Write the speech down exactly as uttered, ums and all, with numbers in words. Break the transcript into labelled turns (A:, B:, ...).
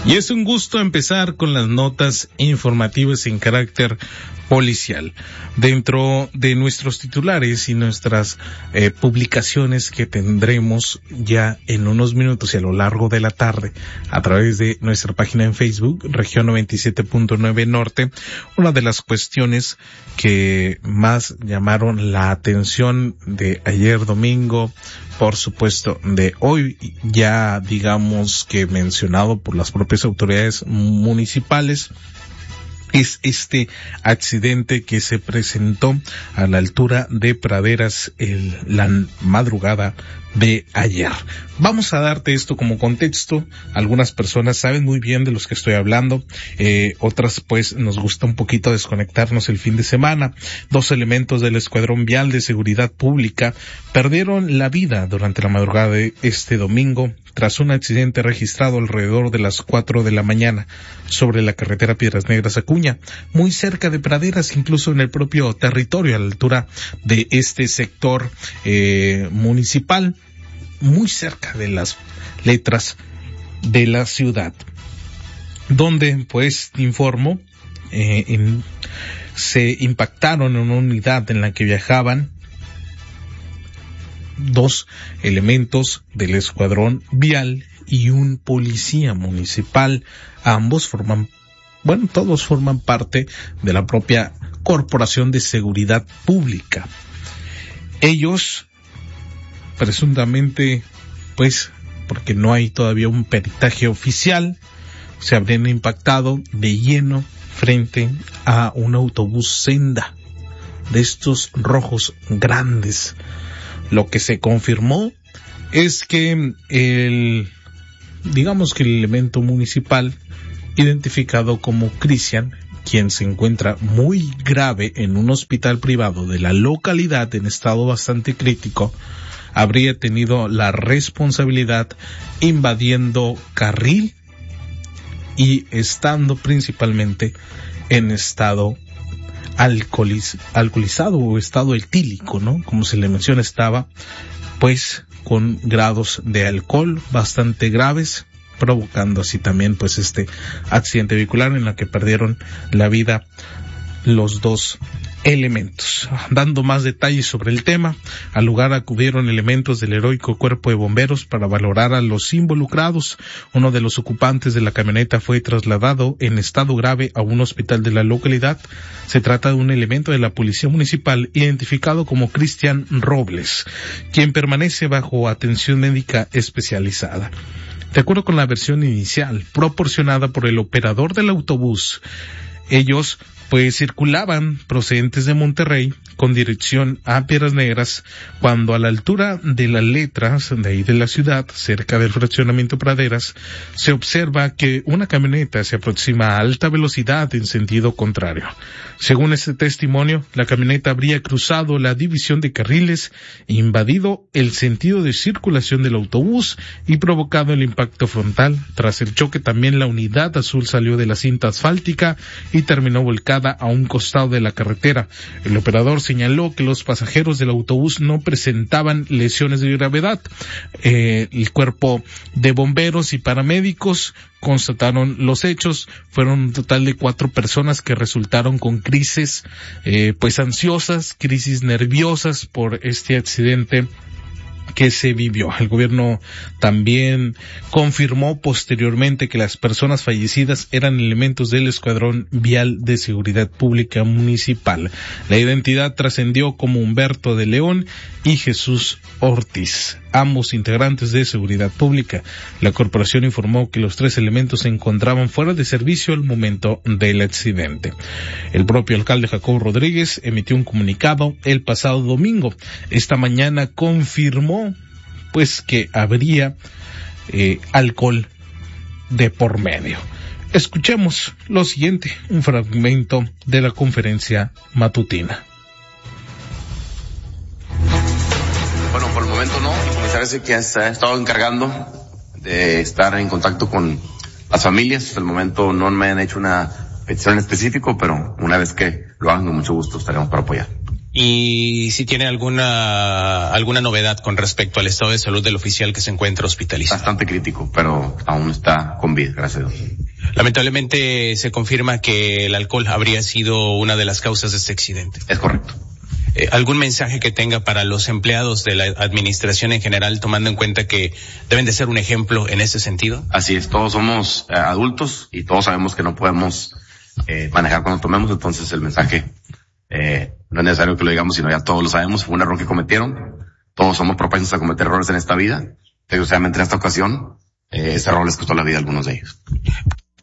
A: Y es un gusto empezar con las notas informativas en carácter policial. Dentro de nuestros titulares y nuestras eh, publicaciones que tendremos ya en unos minutos y a lo largo de la tarde a través de nuestra página en Facebook, Región noventa y siete punto nueve Norte, una de las cuestiones que más llamaron la atención de ayer domingo, por supuesto de hoy, ya digamos que mencionado por las propias autoridades municipales, es este accidente que se presentó a la altura de Praderas el, la madrugada de ayer. Vamos a darte esto como contexto. Algunas personas saben muy bien de los que estoy hablando, eh, otras pues nos gusta un poquito desconectarnos el fin de semana. Dos elementos del Escuadrón Vial de Seguridad Pública perdieron la vida durante la madrugada de este domingo tras un accidente registrado alrededor de las cuatro de la mañana sobre la carretera Piedras Negras Acuña, muy cerca de Praderas, incluso en el propio territorio, a la altura de este sector eh, municipal, muy cerca de las letras de la ciudad, donde pues informo eh, en, se impactaron en una unidad en la que viajaban dos elementos del escuadrón vial y un policía municipal. Ambos forman, bueno, todos forman parte de la propia Corporación de Seguridad Pública. Ellos, presuntamente, pues, porque no hay todavía un peritaje oficial, se habrían impactado de lleno frente a un autobús senda de estos rojos grandes. Lo que se confirmó es que el, digamos que el elemento municipal, identificado como Cristian, quien se encuentra muy grave en un hospital privado de la localidad en estado bastante crítico, habría tenido la responsabilidad invadiendo carril y estando principalmente en estado alcoholiz, alcoholizado o estado etílico, ¿no? Como se le menciona, estaba pues con grados de alcohol bastante graves, provocando así también pues este accidente vehicular en el que perdieron la vida los dos elementos. Dando más detalles sobre el tema, al lugar acudieron elementos del heroico Cuerpo de Bomberos para valorar a los involucrados. Uno de los ocupantes de la camioneta fue trasladado en estado grave a un hospital de la localidad. Se trata de un elemento de la Policía Municipal identificado como Cristian Robles, quien permanece bajo atención médica especializada. De acuerdo con la versión inicial proporcionada por el operador del autobús, ellos pues circulaban procedentes de Monterrey con dirección a Piedras Negras, cuando a la altura de las letras de ahí de la ciudad, cerca del fraccionamiento Praderas, se observa que una camioneta se aproxima a alta velocidad en sentido contrario. Según este testimonio, la camioneta habría cruzado la división de carriles, invadido el sentido de circulación del autobús y provocado el impacto frontal. Tras el choque, también la unidad azul salió de la cinta asfáltica y terminó volcada a un costado de la carretera. El operador señaló que los pasajeros del autobús no presentaban lesiones de gravedad. Eh, el cuerpo de bomberos y paramédicos constataron los hechos. Fueron un total de cuatro personas que resultaron con crisis eh, pues ansiosas, crisis nerviosas por este accidente que se vivió. El gobierno también confirmó posteriormente que las personas fallecidas eran elementos del Escuadrón Vial de Seguridad Pública Municipal. La identidad trascendió como Humberto de León y Jesús Ortiz, ambos integrantes de Seguridad Pública. La corporación informó que los tres elementos se encontraban fuera de servicio al momento del accidente. El propio alcalde Jacobo Rodríguez emitió un comunicado el pasado domingo. Esta mañana confirmó pues que habría eh, alcohol de por medio. Escuchemos lo siguiente, un fragmento de la conferencia matutina.
B: Bueno, por el momento no, el comisario que se ha estado encargando de estar en contacto con las familias. Hasta el momento no me han hecho una petición en específico, pero una vez que lo hagan, con mucho gusto estaremos para apoyar.
C: y si tiene alguna alguna novedad con respecto al estado de salud del oficial que se encuentra hospitalizado.
B: Bastante crítico, pero aún está con vida, gracias a Dios.
C: Lamentablemente se confirma que el alcohol habría sido una de las causas de este accidente.
B: Es correcto.
C: Eh, ¿Algún mensaje que tenga para los empleados de la administración en general, tomando en cuenta que deben de ser un ejemplo en ese sentido?
B: Así es, todos somos eh, adultos y todos sabemos que no podemos eh, manejar cuando tomemos, entonces el mensaje eh, no es necesario que lo digamos, sino ya todos lo sabemos, fue un error que cometieron, todos somos propensos a cometer errores en esta vida, desgraciadamente en esta ocasión, eh, ese error les costó la vida a algunos de ellos.